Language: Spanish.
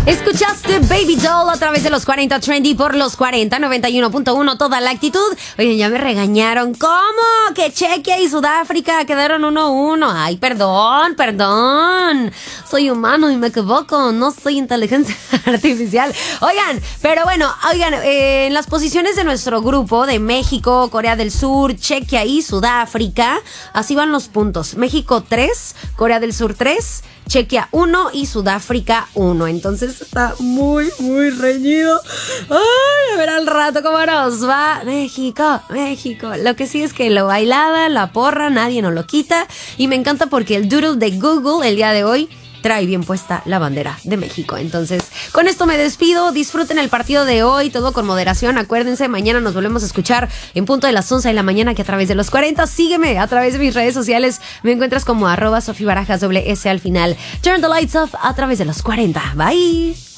Escuchaste Baby Doll a través de los 40 Trendy por los 40, 91.1, toda la actitud. Oigan, ya me regañaron. ¿Cómo? Que Chequia y Sudáfrica quedaron 1-1. Ay, perdón. Soy humano y me equivoco. No soy inteligencia artificial. Oigan, pero bueno, en las posiciones de nuestro grupo de México, Corea del Sur, Chequia y Sudáfrica, así van los puntos. México 3, Corea del Sur 3, Chequia 1 y Sudáfrica 1. Entonces está muy reñido. Ay, a ver al rato cómo nos va. México. Lo que sí es que lo bailada, la porra, nadie nos lo quita. Y me encanta porque el doodle de Google el día de hoy trae bien puesta la bandera de México. Entonces, con esto me despido. Disfruten el partido de hoy, todo con moderación. Acuérdense, mañana nos volvemos a escuchar en punto de las 11 de la mañana, que a través de los 40. Sígueme a través de mis redes sociales. Me encuentras como @SofiBarajas, S al final. Turn the lights off a través de los 40. Bye.